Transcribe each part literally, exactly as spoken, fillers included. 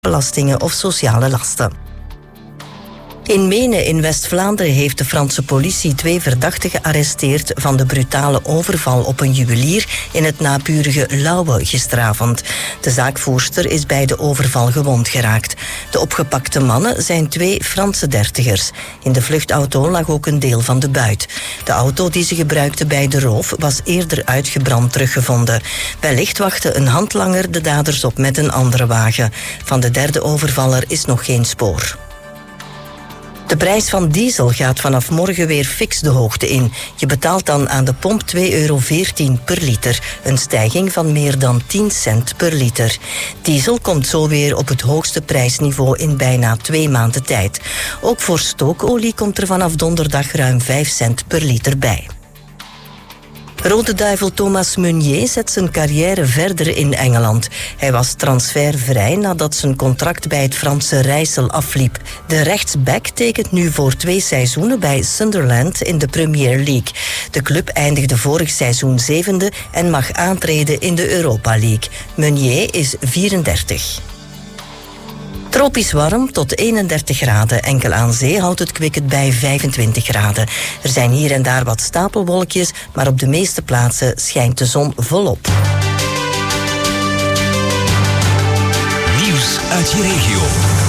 belastingen of sociale lasten. In Menen in West-Vlaanderen heeft de Franse politie twee verdachten gearresteerd van de brutale overval op een juwelier in het naburige Lauwe gisteravond. De zaakvoerster is bij de overval gewond geraakt. De opgepakte mannen zijn twee Franse dertigers. In de vluchtauto lag ook een deel van de buit. De auto die ze gebruikten bij de roof was eerder uitgebrand teruggevonden. Wellicht wachtte een handlanger de daders op met een andere wagen. Van de derde overvaller is nog geen spoor. De prijs van diesel gaat vanaf morgen weer fix de hoogte in. Je betaalt dan aan de pomp twee euro veertien per liter. Een stijging van meer dan tien cent per liter. Diesel komt zo weer op het hoogste prijsniveau in bijna twee maanden tijd. Ook voor stookolie komt er vanaf donderdag ruim vijf cent per liter bij. Rode Duivel Thomas Meunier zet zijn carrière verder in Engeland. Hij was transfervrij nadat zijn contract bij het Franse Rijssel afliep. De rechtsback tekent nu voor twee seizoenen bij Sunderland in de Premier League. De club eindigde vorig seizoen zevende en mag aantreden in de Europa League. Meunier is vierendertig. Tropisch warm tot eenendertig graden. Enkel aan zee houdt het kwik het bij vijfentwintig graden. Er zijn hier en daar wat stapelwolkjes, maar op de meeste plaatsen schijnt de zon volop. Nieuws uit je regio.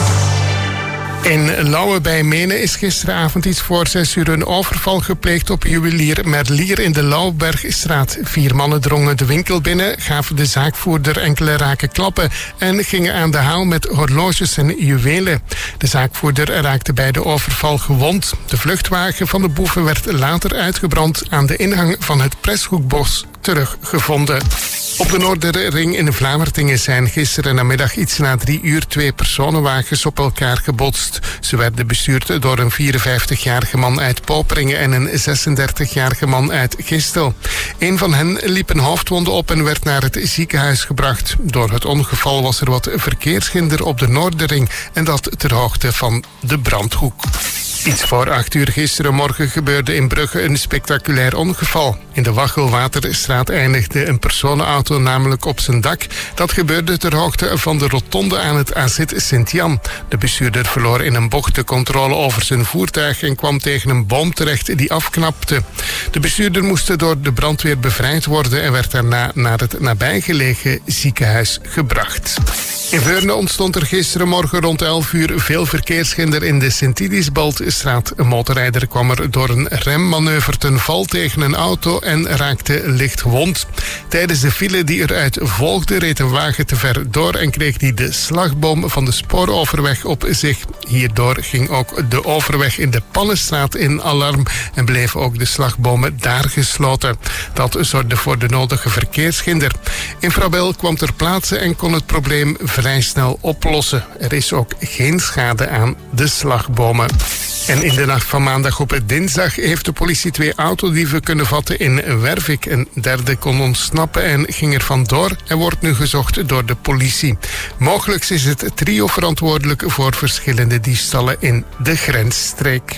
In Lauwe bij Menen is gisteravond iets voor zes uur een overval gepleegd op juwelier Merlier in de Lauwbergstraat. Vier mannen drongen de winkel binnen, gaven de zaakvoerder enkele rake klappen en gingen aan de haal met horloges en juwelen. De zaakvoerder raakte bij de overval gewond. De vluchtwagen van de boeven werd later uitgebrand aan de ingang van het Preshoekbos teruggevonden. Op de Noorderring in Vlamertingen zijn gisteren namiddag iets na drie uur twee personenwagens op elkaar gebotst. Ze werden bestuurd door een vierenvijftigjarige man uit Poperingen en een zesendertigjarige man uit Gistel. Een van hen liep een hoofdwonde op en werd naar het ziekenhuis gebracht. Door het ongeval was er wat verkeershinder op de Noorderring en dat ter hoogte van de Brandhoek. Iets voor acht uur gisterenmorgen gebeurde in Brugge een spectaculair ongeval. In de Wachelwaterstraat eindigde een personenauto namelijk op zijn dak. Dat gebeurde ter hoogte van de rotonde aan het Azit Sint-Jan. De bestuurder verloor in een bocht de controle over zijn voertuig en kwam tegen een boom terecht die afknapte. De bestuurder moest door de brandweer bevrijd worden en werd daarna naar het nabijgelegen ziekenhuis gebracht. In Veurne ontstond er gisterenmorgen rond elf uur veel verkeershinder in de Sint-Idisbaltstraat. Een motorrijder kwam er door een remmanoeuvre ten val tegen een auto en raakte licht gewond. Tijdens de file die eruit volgde reed een wagen te ver door en kreeg hij de slagboom van de spooroverweg op zich. Hierdoor ging ook de overweg in de Pannenstraat in alarm en bleven ook de slagbomen daar gesloten. Dat zorgde voor de nodige verkeershinder. In Frabel kwam ter plaatse en kon het probleem vrij snel oplossen. Er is ook geen schade aan de slagbomen. En in de nacht van maandag op dinsdag heeft de politie twee autodieven kunnen vatten in Wervik. Een derde kon ontsnappen en ging er vandoor en wordt nu gezocht door de politie. Mogelijk is het trio verantwoordelijk voor verschillende diefstallen in de grensstreek.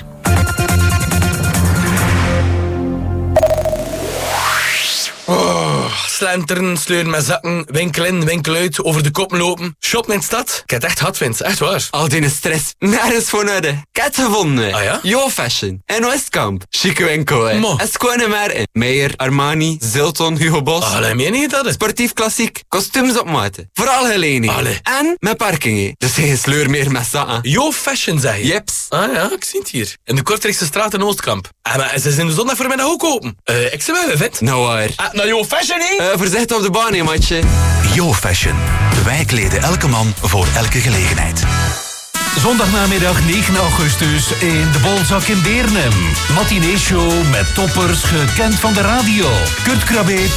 Oh, slenteren, sleuren met zakken, winkel in, winkel uit, over de kop lopen. Shoppen in de stad. Ik heb het echt hard, Vince. Echt waar. Al die stress, nergens voor nodig. Ik heb het gevonden. Ah ja? Yo Fashion. En Westkamp. Chique winkel, hè. Mo. En schone merken. Meijer, Armani, Zilton, Hugo Boss. Allee, meen je dat? Sportief klassiek. Kostuums op maat. Vooral geleningen. Allee. En met parking, hè. Dus geen sleur meer met zakken. Yo Fashion, zeg je? Jeps. Ah ja, ik zie het hier. In de Kortrijkse straat in Oostkamp. Ah, maar ze zijn de zondag voormiddag ook open. Uh, ik zou wel vet. Nou waar. Ah, nou Yo Fashion, hè? Uh, voorzichtig op de baan, hè, matje. Yo Fashion. Wij kleden elke man voor elke gelegenheid. Zondagnamiddag negen augustus in de Bolzak in Beernem. Matinee-show met toppers gekend van de radio. Kurt Krabbe,